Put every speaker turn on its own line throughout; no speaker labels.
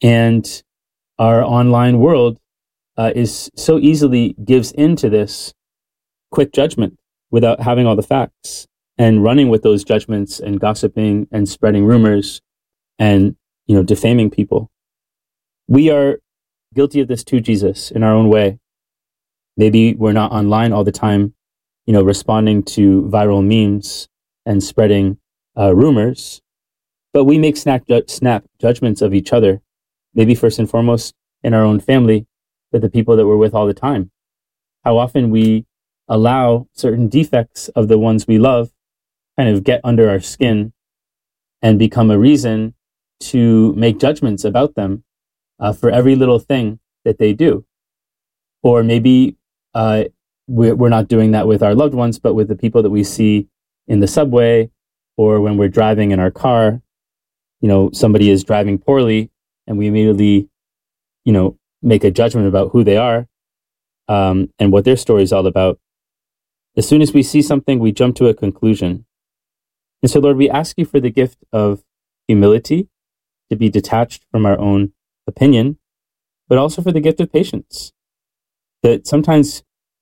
And our online world is so easily gives into this quick judgment without having all the facts, and running with those judgments and gossiping and spreading rumors and, defaming people. We are guilty of this too, Jesus, in our own way. Maybe we're not online all the time, responding to viral memes and spreading rumors, but we make snap judgments of each other, maybe first and foremost in our own family, but the people that we're with all the time. How often we allow certain defects of the ones we love kind of get under our skin and become a reason to make judgments about them for every little thing that they do. Or maybe we're not doing that with our loved ones, but with the people that we see in the subway or when we're driving in our car. Somebody is driving poorly and we immediately, make a judgment about who they are and what their story is all about. As soon as we see something, we jump to a conclusion. And so, Lord, we ask you for the gift of humility, to be detached from our own opinion, but also for the gift of patience, that sometimes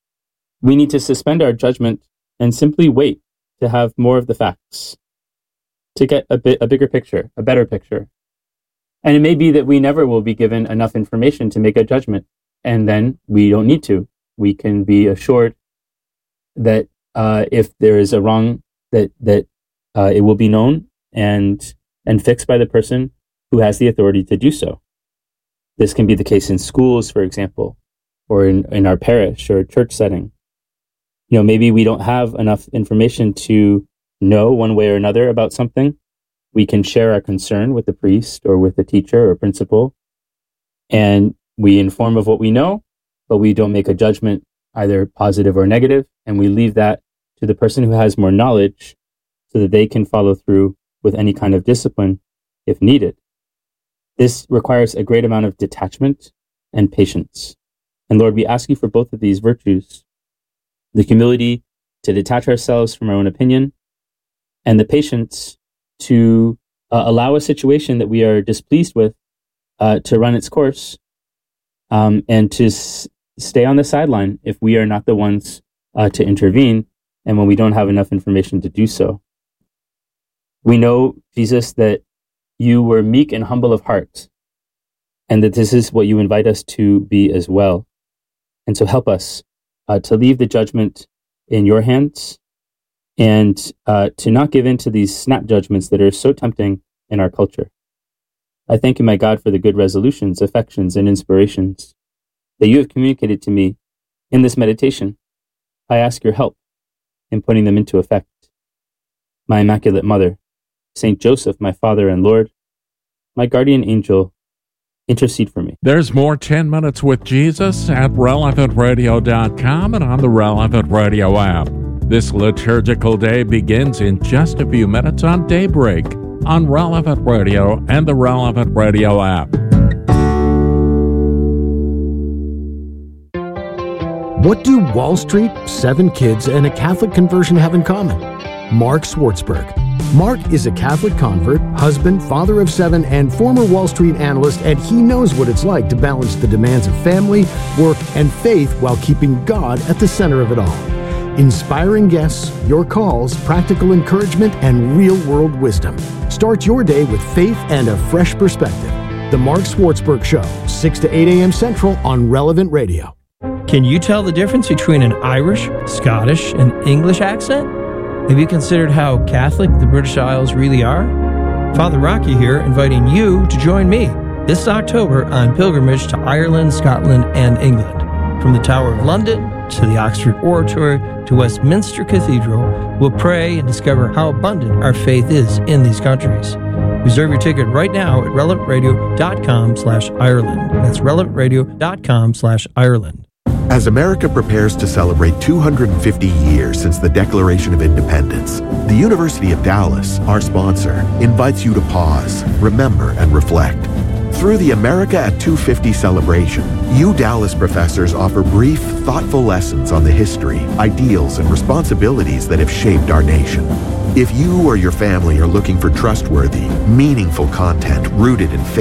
we need to suspend our judgment and simply wait to have more of the facts, to get a bigger picture, a better picture. And it may be that we never will be given enough information to make a judgment, and then we don't need to. We can be assured that if there is a wrong, that it will be known and fixed by the person who has the authority to do so. This can be the case in schools, for example, or in our parish or church setting. Maybe we don't have enough information to know one way or another about something. We can share our concern with the priest or with the teacher or principal, and we inform of what we know, but we don't make a judgment, either positive or negative, and we leave that to the person who has more knowledge so that they can follow through with any kind of discipline if needed. This requires a great amount of detachment and patience. And Lord, we ask you for both of these virtues, the humility to detach ourselves from our own opinion, and the patience to allow a situation that we are displeased with to run its course, and to stay on the sideline if we are not the ones to intervene, and when we don't have enough information to do so. We know, Jesus, that you were meek and humble of heart, and that this is what you invite us to be as well. And so help us to leave the judgment in your hands, and to not give in to these snap judgments that are so tempting in our culture. I thank you, my God, for the good resolutions, affections, and inspirations that you have communicated to me in this meditation. I ask your help in putting them into effect. My Immaculate Mother, Saint Joseph, my Father and Lord, my guardian angel, intercede for me.
There's more 10 Minutes with Jesus at relevantradio.com and on the Relevant Radio app. This liturgical day begins in just a few minutes on daybreak on Relevant Radio and the Relevant Radio app.
What do Wall Street, 7 kids, and a Catholic conversion have in common? Mark Swartzberg. Mark is a Catholic convert, husband, father of 7, and former Wall Street analyst, and he knows what it's like to balance the demands of family, work, and faith while keeping God at the center of it all. Inspiring guests, your calls, practical encouragement, and real-world wisdom. Start your day with faith and a fresh perspective. The Mark Swartzberg Show, 6 to 8 a.m. Central on Relevant Radio.
Can you tell the difference between an Irish, Scottish, and English accent? Have you considered how Catholic the British Isles really are? Father Rocky here, inviting you to join me this October on pilgrimage to Ireland, Scotland, and England. From the Tower of London to the Oxford Oratory to Westminster Cathedral, we'll pray and discover how abundant our faith is in these countries. Reserve your ticket right now at relevantradio.com/Ireland. That's relevantradio.com/Ireland.
As America prepares to celebrate 250 years since the Declaration of Independence, the University of Dallas, our sponsor, invites you to pause, remember, and reflect. Through the America at 250 celebration, you Dallas professors offer brief, thoughtful lessons on the history, ideals, and responsibilities that have shaped our nation. If you or your family are looking for trustworthy, meaningful content rooted in faith,